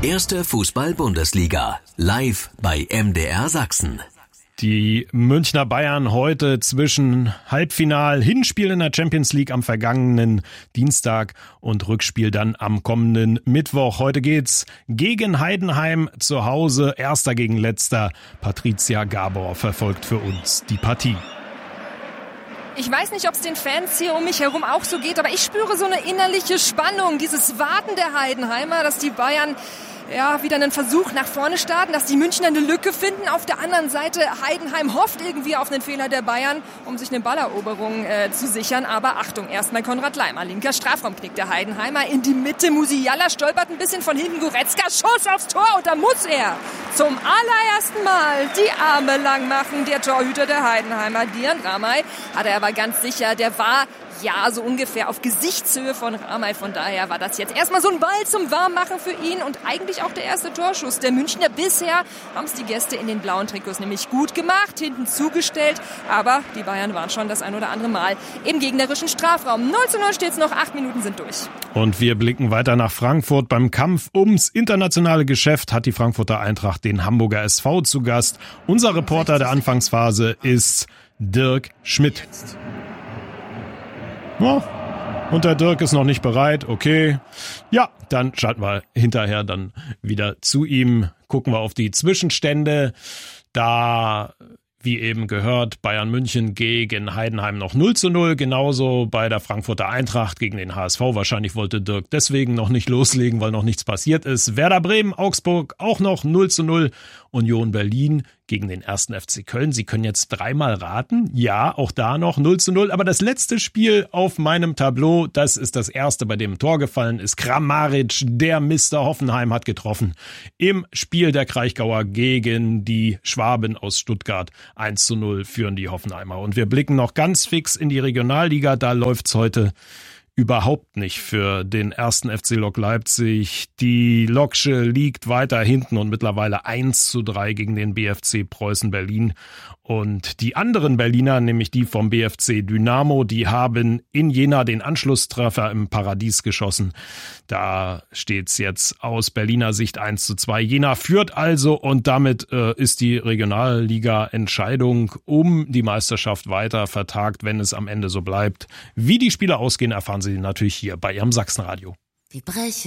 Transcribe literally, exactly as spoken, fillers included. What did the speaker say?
Erste Fußball-Bundesliga, live bei M D R Sachsen. Die Münchner Bayern heute zwischen Halbfinal-Hinspiel in der Champions League am vergangenen Dienstag und Rückspiel dann am kommenden Mittwoch. Heute geht's gegen Heidenheim zu Hause, erster gegen letzter. Patricia Gabor verfolgt für uns die Partie. Ich weiß nicht, ob es den Fans hier um mich herum auch so geht, aber ich spüre so eine innerliche Spannung, dieses Warten der Heidenheimer, dass die Bayern ja wieder einen Versuch nach vorne starten, dass die Münchner eine Lücke finden. Auf der anderen Seite Heidenheim hofft irgendwie auf einen Fehler der Bayern, um sich eine Balleroberung äh, zu sichern. Aber Achtung, erstmal Konrad Laimer, linker Strafraumknick der Heidenheimer in die Mitte. Musiala stolpert ein bisschen von hinten. Goretzka, Schuss aufs Tor und da muss er zum allerersten Mal die Arme lang machen. Der Torhüter der Heidenheimer, Dian Ramay, hat er aber ganz sicher, der war ja so ungefähr auf Gesichtshöhe von Ramay. Von daher war das jetzt erstmal so ein Ball zum Warmmachen für ihn und eigentlich auch der erste Torschuss der Münchner. Bisher haben es die Gäste in den blauen Trikots nämlich gut gemacht, hinten zugestellt, aber die Bayern waren schon das ein oder andere Mal im gegnerischen Strafraum. null zu null steht's noch, acht Minuten sind durch. Und wir blicken weiter nach Frankfurt. Beim Kampf ums internationale Geschäft hat die Frankfurter Eintracht den Hamburger S V zu Gast. Unser Reporter der Anfangsphase ist Dirk Schmidt. Ja, und der Dirk ist noch nicht bereit, okay. Ja, dann schalten wir hinterher dann wieder zu ihm, gucken wir auf die Zwischenstände. Da, wie eben gehört, Bayern München gegen Heidenheim noch null zu null, genauso bei der Frankfurter Eintracht gegen den H S V. Wahrscheinlich wollte Dirk deswegen noch nicht loslegen, weil noch nichts passiert ist. Werder Bremen, Augsburg auch noch null zu null. Union Berlin gegen den ersten F C Köln. Sie können jetzt dreimal raten. Ja, auch da noch null zu null. Aber das letzte Spiel auf meinem Tableau, das ist das erste, bei dem ein Tor gefallen ist. Kramaric, der Mister Hoffenheim, hat getroffen. Im Spiel der Kraichgauer gegen die Schwaben aus Stuttgart. eins zu null führen die Hoffenheimer. Und wir blicken noch ganz fix in die Regionalliga. Da läuft's heute überhaupt nicht für den ersten F C Lok Leipzig. Die Loksche liegt weiter hinten und mittlerweile eins zu drei gegen den B F C Preußen Berlin. Und die anderen Berliner, nämlich die vom B F C Dynamo, die haben in Jena den Anschlusstreffer im Paradies geschossen. Da steht's jetzt aus Berliner Sicht eins zu zwei. Jena führt also und damit äh, ist die Regionalliga-Entscheidung um die Meisterschaft weiter vertagt, wenn es am Ende so bleibt. Wie die Spiele ausgehen, erfahren Sie natürlich hier bei Ihrem Sachsenradio. Die Breche.